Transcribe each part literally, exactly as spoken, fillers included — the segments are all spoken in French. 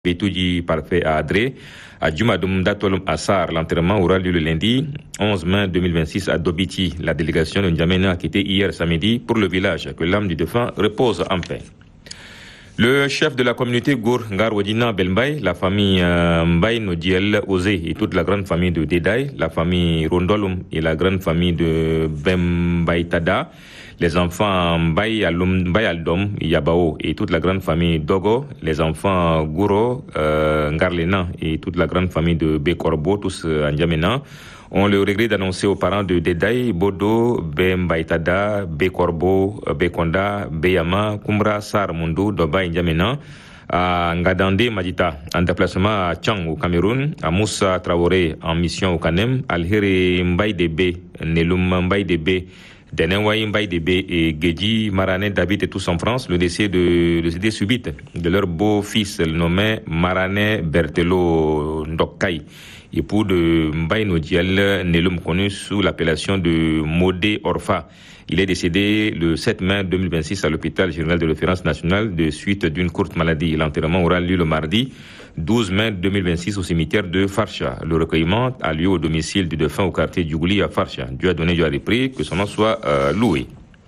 Betouji Parfait à Adré, à Djumadoum Datolum Assar. L'enterrement aura lieu le lundi onze mai deux mille vingt-six à Dobiti. La délégation de N'Djamena a quitté hier samedi pour le village. Que l'âme du défunt repose en paix. Le chef de la communauté Gour Ngarwadina Belmbaye, la famille euh, Mbaye Nodiel Ozé et toute la grande famille de Dedaï, la famille Rondolum et la grande famille de Bembaye Tada, les enfants Mbaye Alum, Mbaye Aldom, Yabao et toute la grande famille Dogo, les enfants Gouro, euh, Ngarlena et toute la grande famille de Bekorbo, tous euh, en N'Djamena, ont le regret d'annoncer aux parents de Dedaï, Bodo, Bembaïtada, Bekorbo, Bekonda, Beyama, Kumbra, Sar, Mundu, Doba, N'Djamena, à Ngadande, Madita, en déplacement à Tchang au Cameroun, à Moussa Traoré en mission au Canem, Alhere Mbaye Debe, Nelum Mbaye Debe, Denenwaï Mbaye Debe et Gedji Marané David et tous en France, le décès de, le décès subite de leur beau-fils nommé Marané Bertelo Ndokai, époux de Mbaye Nodiel, Nelum connu sous l'appellation de Modé Orfa. Il est décédé le sept mai deux mille vingt-six à l'hôpital général de référence nationale de suite d'une courte maladie. L'enterrement aura lieu le mardi douze mai deux mille vingt-six au cimetière de Farsha. Le recueillement a lieu au domicile du défunt au quartier Djougouli à Farsha. Dieu a donné, Dieu a repris, que son nom soit euh, loué.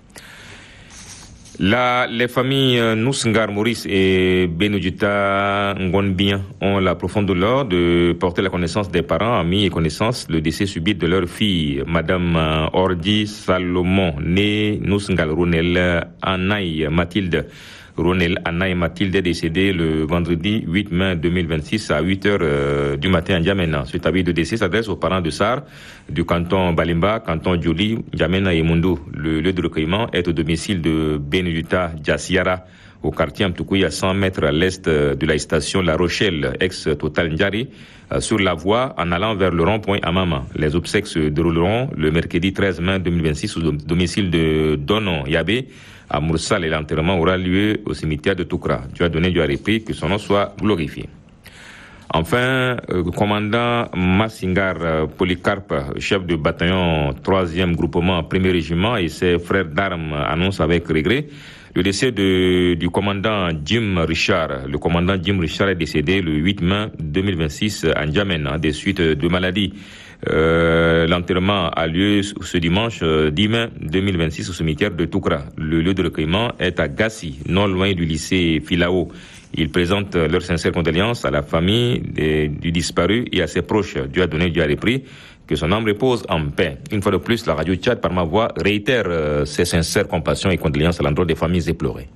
La, les familles euh, Nousngar Maurice et Benujita Ngonbien ont la profonde douleur de porter la connaissance des parents, amis et connaissances le décès subit de leur fille, Madame euh, Ordi Salomon, née Nousngal Ronel Anaï Mathilde. Ronel Anaï Mathilde est décédée le vendredi huit mai deux mille vingt-six à huit heures euh, du matin à N'Djamena. Cet avis de décès s'adresse aux parents de Sar du canton Balimba, canton Djouli, N'Djamena et Mundu. Le lieu de recueillement est au domicile de Benuyuta Djassiara, au quartier Amtoukoui, à cent mètres à l'est de la station La Rochelle, ex-Total Ndjari, sur la voie en allant vers le rond-point Amama. Les obsèques se dérouleront le mercredi treize mai deux mille vingt-six au domicile de Donon Yabé, à Moursal, et l'enterrement aura lieu au cimetière de Toukra. Dieu a donné, Dieu a repris, que son nom soit glorifié. Enfin, le euh, commandant Massingar euh, Polycarpe, chef de bataillon troisième groupement premier régiment, et ses frères d'armes annoncent avec regret le décès de, du commandant Jim Richard. Le commandant Jim Richard est décédé le huit mai deux mille vingt-six à N'Djamena des suites de maladies. Euh, l'enterrement a lieu ce dimanche euh, dix mai deux mille vingt-six au cimetière de Toukra. Le lieu de recueillement est à Gassi, non loin du lycée Filao. Ils présentent leurs sincères condoléances à la famille des, du disparu et à ses proches. Dieu a donné, Dieu a repris. Que son âme repose en paix. Une fois de plus, la radio Tchad, par ma voix, réitère euh, ses sincères compassions et condoléances à l'endroit des familles éplorées.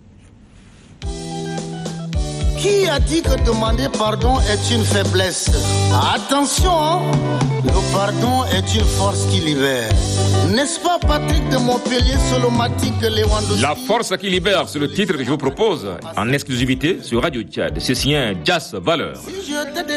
Qui a dit que demander pardon est une faiblesse? Attention, hein? Le pardon est une force qui libère. N'est-ce pas Patrick de Montpellier, Solomatique, Lewandowski? La force qui libère, c'est le titre que je vous propose en exclusivité sur Radio Tchad. C'est signé Jazz Valeur. Si